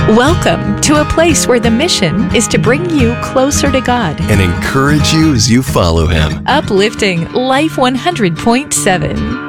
Welcome to a place where the mission is to bring you closer to God and encourage you as you follow Him. Uplifting Life 100.7.